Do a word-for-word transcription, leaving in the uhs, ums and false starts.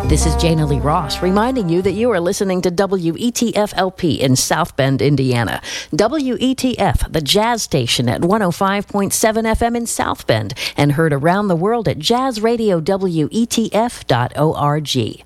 This is Jana Lee Ross reminding you that you are listening to W E T F L P in South Bend, Indiana. W E T F, the jazz station at one oh five point seven F M in South Bend, and heard around the world at jazz radio w e t f dot org.